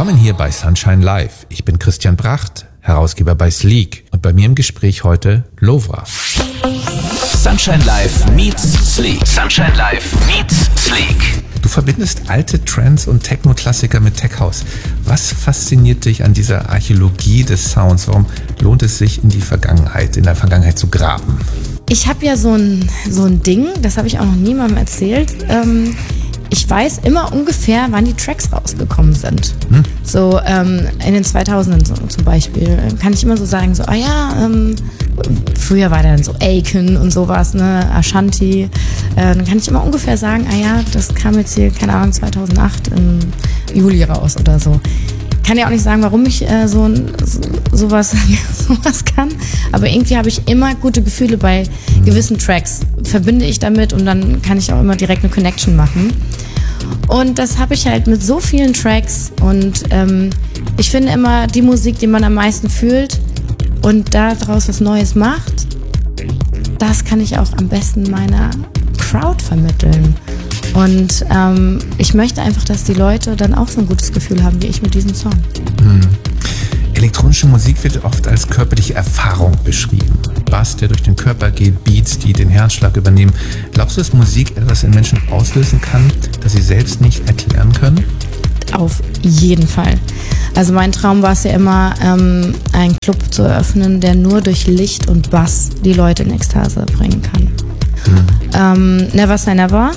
Willkommen hier bei Sunshine Live. Ich bin Christian Bracht, Herausgeber bei Sleek. Und bei mir im Gespräch heute Lovra. Sunshine Live meets Sleek. Sunshine Live meets Sleek. Du verbindest alte Trance- und Techno-Klassiker mit Tech House. Was fasziniert dich an dieser Archäologie des Sounds? Warum lohnt es sich, in der Vergangenheit zu graben? Ich habe ja so ein Ding, das habe ich auch noch niemandem erzählt. Ich weiß immer ungefähr, wann die Tracks rausgekommen sind. So in den 2000ern so, zum Beispiel kann ich immer so sagen, früher war dann so Aiken und sowas, ne, Ashanti. Dann kann ich immer ungefähr sagen, das kam jetzt hier, keine Ahnung, 2008 im Juli raus oder so. Kann ja auch nicht sagen, warum ich sowas kann, aber irgendwie habe ich immer gute Gefühle bei gewissen Tracks. Verbinde ich damit und dann kann ich auch immer direkt eine Connection machen. Und das habe ich halt mit so vielen Tracks und ich finde immer die Musik, die man am meisten fühlt und daraus was Neues macht, das kann ich auch am besten meiner Crowd vermitteln. Und ich möchte einfach, dass die Leute dann auch so ein gutes Gefühl haben wie ich mit diesem Song. Elektronische Musik wird oft als körperliche Erfahrung beschrieben. Bass, der durch den Körper geht, Beats, die den Herzschlag übernehmen. Glaubst du, dass Musik etwas in Menschen auslösen kann, das sie selbst nicht erklären können? Auf jeden Fall. Also mein Traum war es ja immer, einen Club zu eröffnen, der nur durch Licht und Bass die Leute in Ekstase bringen kann. Never say never.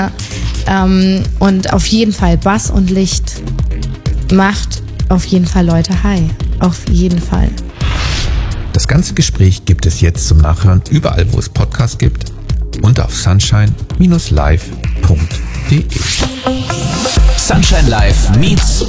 Und auf jeden Fall Bass und Licht macht auf jeden Fall Leute high. Auf jeden Fall. Das ganze Gespräch gibt es jetzt zum Nachhören überall, wo es Podcasts gibt und auf sunshine-live.de. Sunshine Live meets